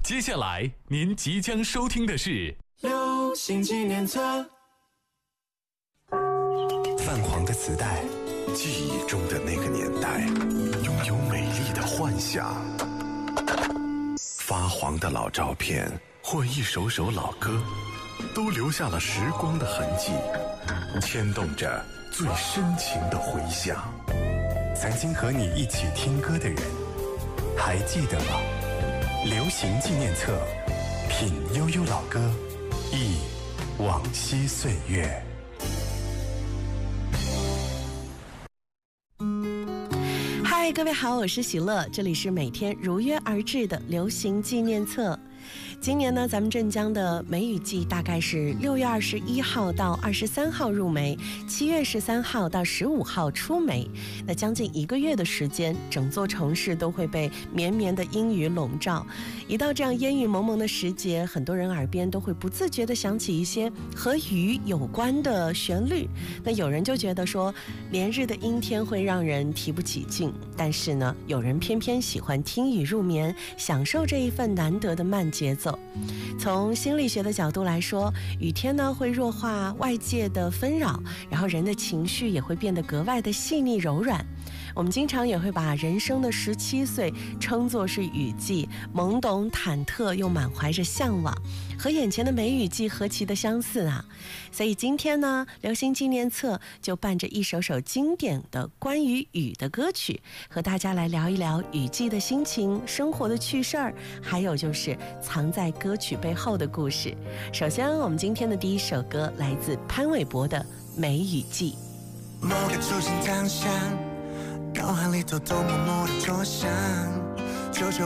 接下来您即将收听的是流行纪念册。 泛黄的磁带，记忆中的那个年代，拥有美丽的幻想。发黄的老照片或一首首老歌，都留下了时光的痕迹，牵动着最深情的回响。曾经和你一起听歌的人，还记得吗？流行纪念册，品悠悠老歌，忆往昔岁月。 嗨，各位好，我是喜乐，这里是每天如约而至的流行纪念册。今年呢，咱们镇江的梅雨季大概是6月21号到23号入梅，7月13号到15号出梅。那将近1个月的时间，整座城市都会被绵绵的阴雨笼罩。一到这样烟雨蒙蒙的时节，很多人耳边都会不自觉地响起一些和雨有关的旋律。那有人就觉得说，连日的阴天会让人提不起劲，但是呢，有人偏偏喜欢听雨入眠，享受这一份难得的慢节奏。从心理学的角度来说，雨天呢会弱化外界的纷扰，然后人的情绪也会变得格外的细腻柔软。我们经常也会把人生的17岁称作是雨季，懵懂忐忑又满怀着向往，和眼前的梅雨季何其的相似啊！所以今天呢，流行纪念册就伴着一首首经典的关于雨的歌曲，和大家来聊一聊雨季的心情、生活的趣事儿，还有就是藏在歌曲背后的故事。首先，我们今天的第一首歌来自潘玮柏的《梅雨季》。 某个初心当下，脑海里偷偷摸摸的着想，久久